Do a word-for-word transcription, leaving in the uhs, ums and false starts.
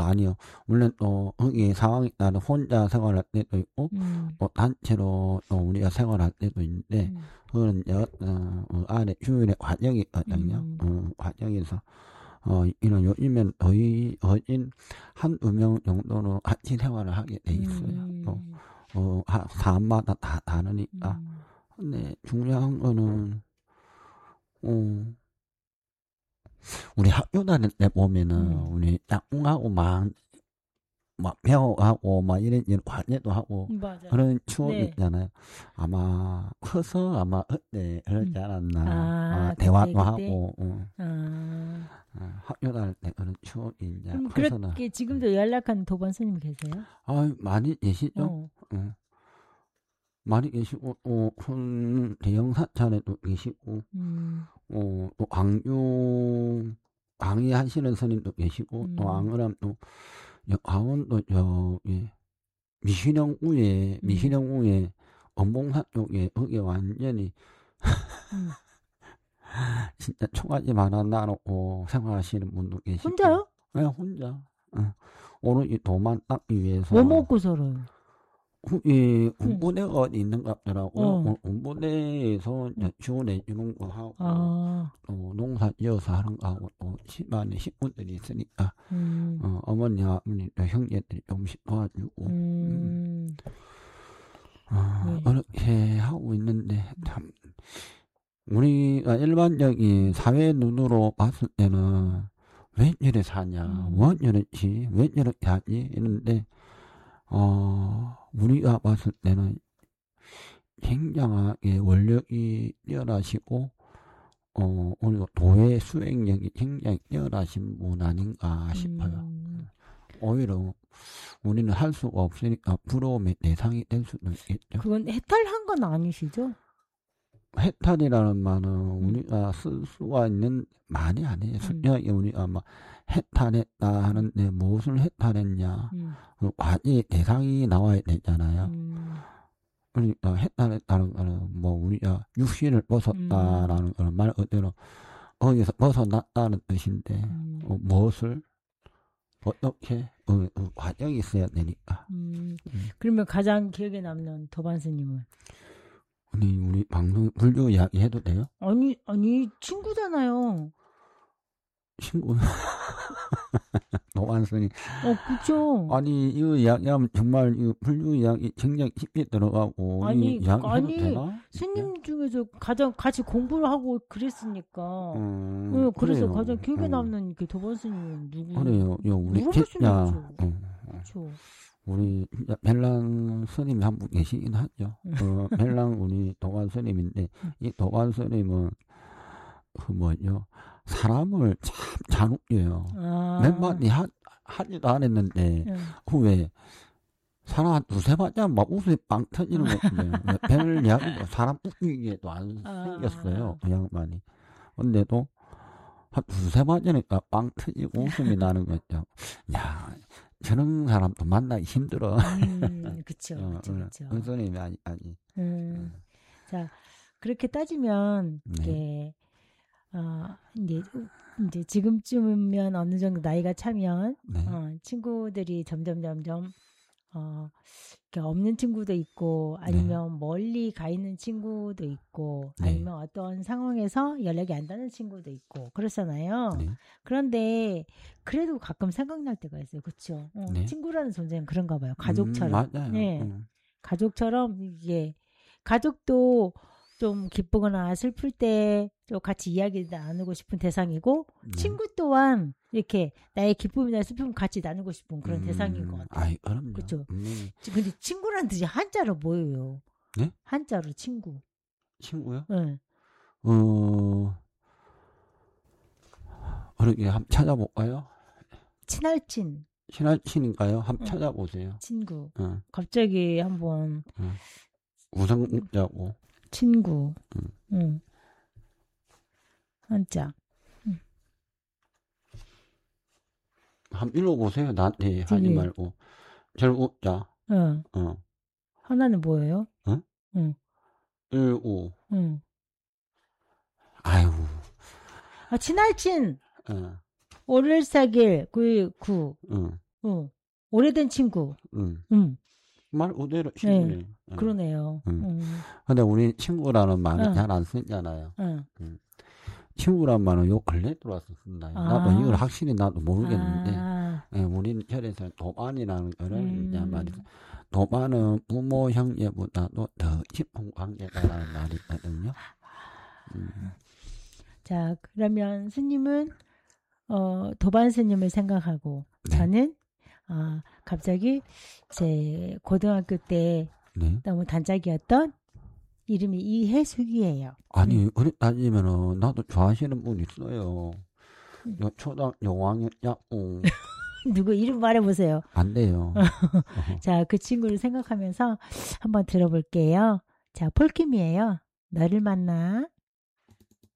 아니요. 물론 또 거기 상황이 나는 혼자 생활할 때도 있고 음. 또 단체로 또 우리가 생활할 때도 있는데 음. 그거는 여, 어, 어, 안에 주일에 과정이 있거든요. 음. 어, 과정에서 어, 이런 요즘엔 거의 거진 한두 명 정도로 같이 생활을 하게 돼 있어요. 음. 또 어, 하, 사람마다 다 다르니까. 음. 근데 중요한 거는 어, 우리 학교 다닐 때 보면은 음. 우리 짝꿍하고 막, 막 배워하고 막 이런 이런 과제도 하고 맞아요. 그런 추억이 네. 있잖아요. 아마 커서 아마 그때 그러지 음. 않았나. 아, 아, 그때, 대화도 그때? 하고 어. 아. 어, 학교 다닐 때 그런 추억이 이제 그럼 커서는 그렇게 지금도 연락하는 도반 스님 계세요? 아 많이 계시죠? 어. 어. 많이 계시고 또 큰 대형 사찰에도 계시고 음. 어, 또 광주 강의하시는 스님도 계시고 또 음. 안 그러면 또 여- 강원도 저기 미신령 우에 음. 미신령 우에 원봉사 쪽에 거기 완전히 음. 진짜 총알이 많아 나놓고 생활하시는 분도 계시고 혼자요? 그냥 혼자 어. 오로지 도만 닦기 위해서 뭐 먹고 살아요? 이 응. 군부대가 어디 있는 것 같더라고요. 어. 어, 군부대에서 응. 지원해주는 거 하고 아. 또 농사 지어서 하는 거 하고 또 집안에 식구들이 있으니까 음. 어, 어머니와 어머니 또 형제들이 조금씩 도와주고 음. 음. 어, 예. 그렇게 하고 있는데 참 우리가 일반적인 사회 눈으로 봤을 때는 왜 이래 사냐, 음. 뭐 이렇지, 왜 이렇게 하지 이런데 어, 우리가 봤을 때는 굉장하게 원력이 뛰어나시고 어, 오늘 도의 수행력이 굉장히 뛰어나신 분 아닌가 싶어요. 음. 오히려 우리는 할 수가 없으니까 부러움의 대상이 될 수도 있겠죠. 그건 해탈한 건 아니시죠? 해탈이라는 말은 음. 우리가 쓸 수가 있는 말이 아니에요. 음. 순전하게 우리가 막 해탈했다 하는데 무엇을 해탈했냐. 음. 그 과제의 대상이 나와야 되잖아요. 음. 그러니까 해탈했다는 거는 뭐 우리가 육신을 벗었다라는 거는 말 그대로 거기서 벗어났다는 뜻인데 음. 어, 무엇을 어떻게 어, 어, 과정이 있어야 되니까. 음. 음. 그러면 가장 기억에 남는 도반 스님은? 우리 우리 방송 불교 이야기 해도 돼요? 아니, 아니, 친구잖아요. 친구 노안스님. 어, 그죠? 아니 이거 이야기하면 정말 이 불교 이야기 굉장히 깊게 들어가고 아니, 이 이야기 해도 아니, 되나? 스님 중에서 가장 같이 공부를 하고 그랬으니까. 음, 어, 그래서 그래요. 가장 기억에 음. 남는 그 도반 스님은 누구? 그래요. 요 우리 물어볼 수는 진짜 있죠. 음, 그렇죠. 우리 진짜 벨랑 스님이 한 분 계시긴 하죠. 어, 벨랑 우리 도관 스님인데 이 도관 스님은 그 뭐죠? 사람을 참 잘 웃겨요. 아. 몇 마디 하, 하지도 안 했는데 응. 후에 사람 한 두세 마디 하면 막 웃음이 빵 터지는 거거든요. 별 이야기도 사람 웃기게도 안 아. 생겼어요. 그 양반이. 근데도 한 두세 마디니까 빵 터지고 웃음이 나는 거죠. 야, 저런 사람도 만나기 힘들어. 음, 그쵸, 어, 그쵸, 그쵸. 어, 선생님이 아니, 아니. 음. 자, 그렇게 따지면, 네. 이게, 어, 이제, 이제 지금쯤이면 어느 정도 나이가 차면, 네. 어, 친구들이 점점, 점점, 어, 이렇게 없는 친구도 있고, 아니면 멀리 가 있는 친구도 있고, 네. 아니면 어떤 상황에서 연락이 안 닿는 친구도 있고, 그렇잖아요. 네. 그런데, 그래도 가끔 생각날 때가 있어요. 그쵸? 어, 네. 친구라는 존재는 그런가 봐요. 가족처럼. 음, 맞아요. 네. 음. 가족처럼, 이게, 가족도 좀 기쁘거나 슬플 때 좀 같이 이야기 나누고 싶은 대상이고, 네. 친구 또한 이렇게 나의 기쁨이나 슬픔 같이 나누고 싶은 그런 음, 대상인 것 같아요. 아이, 그럼요. 그쵸? 음, 근데 친구라는 뜻이 한자로 뭐예요? 네? 한자로 친구. 친구요? 네. 어, 그러게, 한번 찾아볼까요? 친할친, 신할친인가요? 한번 응. 찾아보세요. 친구. 어, 갑자기 한번 어. 우상자고. 친구. 응. 응. 한자. 응. 한번 읽어보세요. 나한테 하지 되게, 말고. 절 웃자. 어. 어. 하나는 뭐예요? 어? 응. 일우. 응. 아유. 아, 친할친. 어. 오를사길 구십구. 응. 어. 오래된 친구. 음. 음. 말 그대로 친구네. 예. 그러네요. 음. 음. 근데 우리 친구라는 말은 어. 잘 안 쓰잖아요. 어. 음. 친구란 말은 요 근래 들어와서 쓴다. 아. 나도 이걸 확실히 나도 모르겠는데, 아. 예, 우리 혈에서 도반이라는 거를 음. 이제 말이 도반은 부모 형제보다도 더 깊은 관계다라는 말이 있거든요. 음. 자, 그러면 스님은 어, 도반 스님을 생각하고 네. 저는 어, 갑자기 제 고등학교 때 네. 너무 단짝이었던 이름이 이혜숙이에요. 아니, 음. 그래 따지면은 나도 좋아하시는 분 있어요. 음. 요 초등 요학년 야옹 누구 이름 말해보세요. 안 돼요. 어허. 자, 그 친구를 생각하면서 한번 들어볼게요. 자, 폴킴이에요. 너를 만나.